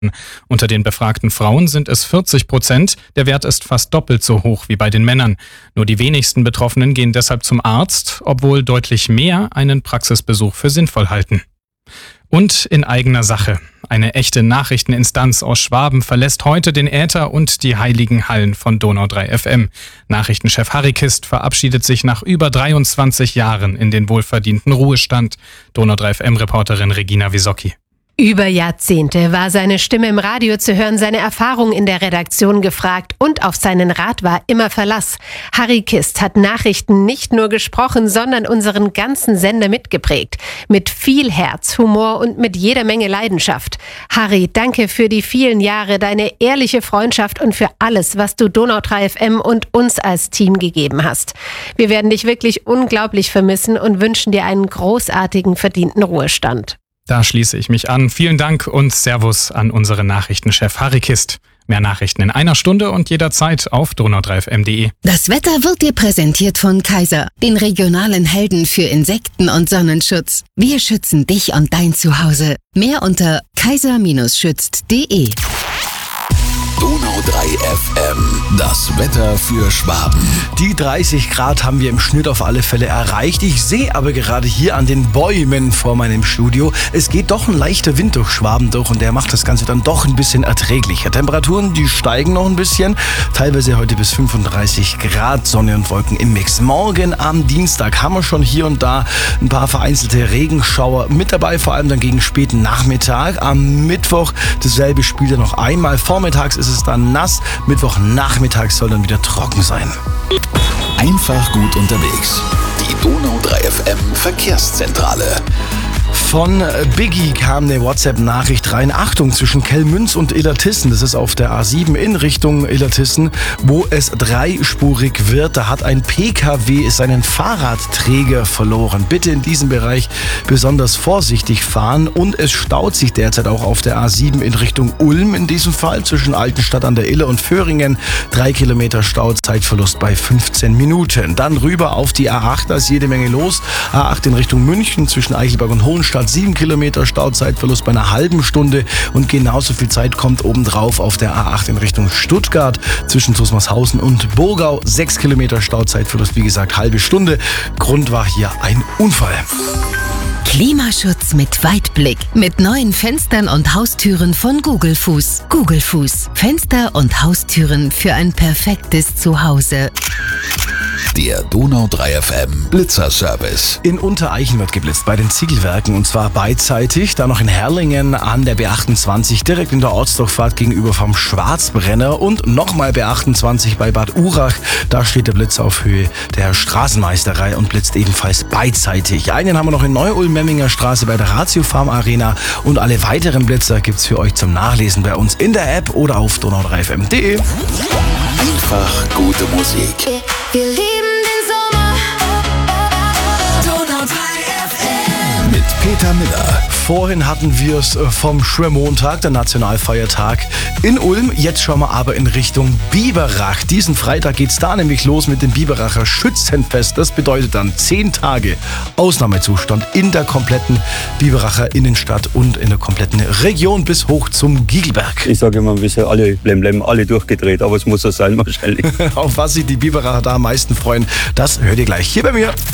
Unter den befragten Frauen sind es 40%. Der Wert ist fast doppelt so hoch wie bei den Männern. Nur die wenigsten Betroffenen gehen deshalb zum Arzt, obwohl deutlich mehr einen Praxisbesuch für sinnvoll halten. Und in eigener Sache. Eine echte Nachrichteninstanz aus Schwaben verlässt heute den Äther und die heiligen Hallen von Donau 3 FM. Nachrichtenchef Harry Kist verabschiedet sich nach über 23 Jahren in den wohlverdienten Ruhestand. Donau 3 FM-Reporterin Regina Wisocki. Über Jahrzehnte war seine Stimme im Radio zu hören, seine Erfahrung in der Redaktion gefragt und auf seinen Rat war immer Verlass. Harry Kist hat Nachrichten nicht nur gesprochen, sondern unseren ganzen Sender mitgeprägt. Mit viel Herz, Humor und mit jeder Menge Leidenschaft. Harry, danke für die vielen Jahre, deine ehrliche Freundschaft und für alles, was du Donau 3 FM und uns als Team gegeben hast. Wir werden dich wirklich unglaublich vermissen und wünschen dir einen großartigen, verdienten Ruhestand. Da schließe ich mich an. Vielen Dank und Servus an unseren Nachrichtenchef Harry Kist. Mehr Nachrichten in einer Stunde und jederzeit auf donau3fm.de. Das Wetter wird dir präsentiert von Kaiser, den regionalen Helden für Insekten- und Sonnenschutz. Wir schützen dich und dein Zuhause. Mehr unter kaiser-schützt.de. Donau 3 FM, das Wetter für Schwaben. Die 30 Grad haben wir im Schnitt auf alle Fälle erreicht. Ich sehe aber gerade hier an den Bäumen vor meinem Studio, es geht doch ein leichter Wind durch Schwaben durch und der macht das Ganze dann doch ein bisschen erträglicher. Temperaturen, die steigen noch ein bisschen, teilweise heute bis 35 Grad, Sonne und Wolken im Mix. Morgen am Dienstag haben wir schon hier und da ein paar vereinzelte Regenschauer mit dabei, vor allem dann gegen späten Nachmittag. Am Mittwoch dasselbe spielt ja noch einmal. Vormittags ist es dann nass, Mittwochnachmittag soll dann wieder trocken sein. Einfach gut unterwegs. Die Donau 3 FM Verkehrszentrale. Von Biggie kam eine WhatsApp-Nachricht rein. Achtung, zwischen Kellmünz und Illertissen, das ist auf der A7 in Richtung Illertissen, wo es dreispurig wird. Da hat ein PKW seinen Fahrradträger verloren. Bitte in diesem Bereich besonders vorsichtig fahren. Und es staut sich derzeit auch auf der A7 in Richtung Ulm. In diesem Fall zwischen Altenstadt an der Iller und Föhringen. 3 Kilometer Stau, Zeitverlust bei 15 Minuten. Dann rüber auf die A8, da ist jede Menge los. A8 in Richtung München zwischen Eichelberg und Hohenstadt. 7 Kilometer Stauzeitverlust bei einer halben Stunde und genauso viel Zeit kommt obendrauf auf der A8 in Richtung Stuttgart zwischen Zusmarshausen und Burgau. 6 Kilometer Stauzeitverlust, wie gesagt, halbe Stunde. Grund war hier ein Unfall. Klimaschutz mit Weitblick. Mit neuen Fenstern und Haustüren von Gugelfuß. Gugelfuß. Fenster und Haustüren für ein perfektes Zuhause. Der Donau 3 FM Blitzerservice. In Untereichen wird geblitzt bei den Ziegelwerken und zwar beidseitig. Da noch in Herrlingen an der B28 direkt in der Ortsdurchfahrt gegenüber vom Schwarzbrenner und nochmal B28 bei Bad Urach. Da steht der Blitzer auf Höhe der Straßenmeisterei und blitzt ebenfalls beidseitig. Einen haben wir noch in Neu-Ulm-Memminger Straße bei der Ratio Farm Arena und alle weiteren Blitzer gibt's für euch zum Nachlesen bei uns in der App oder auf donau3fm.de. Einfach gute Musik. Wir lieben den Sommer. Donau 3 FM. Mit Peter Miller. Vorhin hatten wir es vom Schwermontag, der Nationalfeiertag in Ulm. Jetzt schauen wir aber in Richtung Biberach. Diesen Freitag geht's da nämlich los mit dem Biberacher Schützenfest. Das bedeutet dann 10 Tage Ausnahmezustand in der kompletten Biberacher Innenstadt und in der kompletten Region bis hoch zum Gigelberg. Ich sage immer, wir sind alle blemblem, alle durchgedreht, aber es muss so sein wahrscheinlich. Auf was sich die Biberacher da am meisten freuen, das hört ihr gleich hier bei mir.